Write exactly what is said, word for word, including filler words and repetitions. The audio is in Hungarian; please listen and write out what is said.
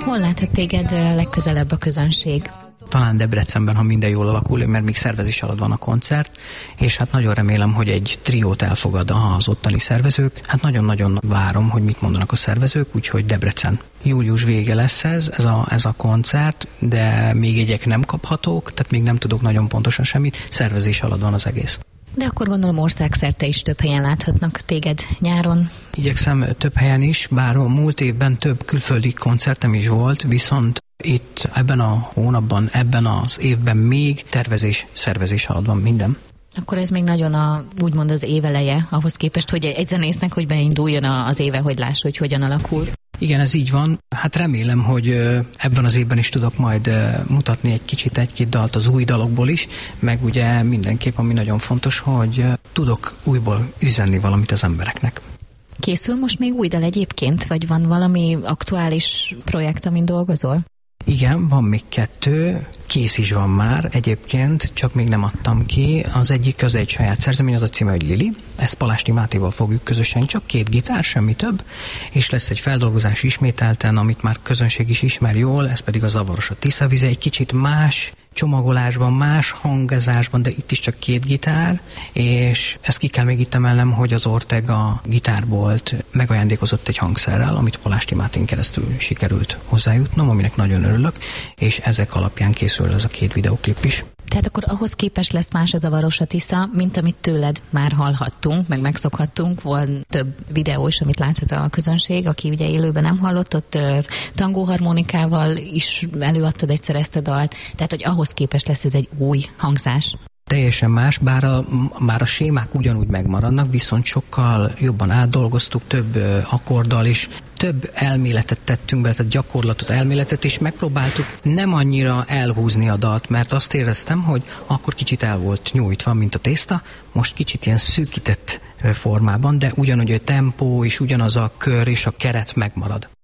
Hol láthat téged legközelebb a közönség? Talán Debrecenben, ha minden jól alakul, mert még szervezés alatt van a koncert, és hát nagyon remélem, hogy egy triót elfogad az ottani szervezők. Hát nagyon-nagyon várom, hogy mit mondanak a szervezők, úgyhogy Debrecen. Július vége lesz ez, ez a, ez a koncert, de még jegyek nem kaphatók, tehát még nem tudok nagyon pontosan semmit, szervezés alatt van az egész. De akkor gondolom országszerte is több helyen láthatnak téged nyáron. Igyekszem több helyen is, bár a múlt évben több külföldi koncertem is volt, viszont itt ebben a hónapban, ebben az évben még tervezés, szervezés alatt van minden. Akkor ez még nagyon a, úgymond az éveleje, ahhoz képest, hogy egy zenésznek, hogy beinduljon az éve, hogy láss, hogy hogyan alakul. Igen, ez így van. Hát remélem, hogy ebben az évben is tudok majd mutatni egy kicsit egy-két dalt az új dalokból is, meg ugye mindenképp, ami nagyon fontos, hogy tudok újból üzenni valamit az embereknek. Készül most még új dal egyébként, vagy van valami aktuális projekt, amin dolgozol? Igen, van még kettő, kész is van már egyébként, csak még nem adtam ki. Az egyik az egy saját szerzemény, az a címe, hogy Lili. Ezt Palásti Mátéval fogjuk közösen, csak két gitár, semmi több, és lesz egy feldolgozás ismételten, amit már közönség is ismer jól, ez pedig a Zavaros a Tiszavize, egy kicsit más csomagolásban, más hangozásban, de itt is csak két gitár, és ezt ki kell még itt emelnem, hogy az Ortega gitárbolt megajándékozott egy hangszerrel, amit Palásti Mátén keresztül sikerült hozzájutnom, aminek nagyon örülök, és ezek alapján készül ez a két videóklip is. Tehát akkor ahhoz képest lesz más a Zavaros a Tisza, mint amit tőled már hallhattunk, meg megszokhattunk. Van több videó is, amit láthat a közönség, aki ugye élőben nem hallott, ott tangóharmonikával is előadtad egyszer ezt a dalt, tehát hogy ahhoz képest lesz ez egy új hangzás. Teljesen más, bár a, bár a sémák ugyanúgy megmaradnak, viszont sokkal jobban átdolgoztuk, több akkorddal is, több elméletet tettünk be, tehát gyakorlatot, elméletet, és megpróbáltuk nem annyira elhúzni a dalt, mert azt éreztem, hogy akkor kicsit el volt nyújtva, mint a tészta, most kicsit ilyen szűkített formában, de ugyanúgy a tempó és ugyanaz a kör és a keret megmarad.